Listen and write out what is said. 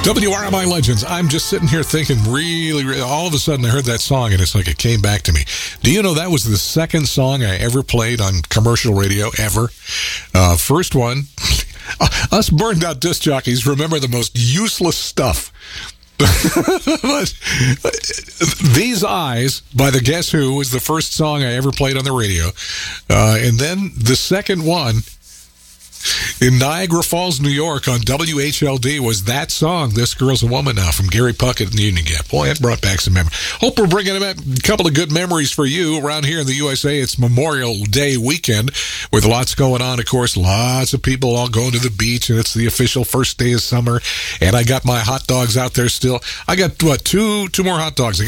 WRMI Legends. I'm just sitting here thinking really, all of a sudden I heard that song and it's like it came back to me. Do you know that was the second song I ever played on commercial radio ever? First one, us burned out disc jockeys remember the most useless stuff. These Eyes by the Guess Who was the first song I ever played on the radio. And then the second one in Niagara Falls, New York on WHLD was that song, This Girl's a Woman Now, from Gary Puckett and the Union Gap. Boy, that brought back some memories. Hope we're bringing back a couple of good memories for you. Around here in the USA, it's Memorial Day weekend with lots going on, of course. Lots of people all going to the beach, and it's the official first day of summer. And I got my hot dogs out there still. I got, two more hot dogs.